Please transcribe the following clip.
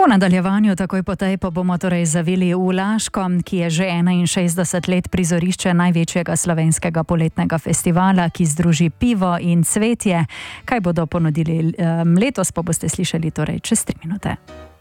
Po nadaljevanju, takoj po tej, pa bomo torej zavili v Laško, ki je že 61 let prizorišče največjega slovenskega poletnega festivala, ki združi pivo in cvetje. Kaj bodo ponudili letos, pa boste slišali torej čez 3 minute.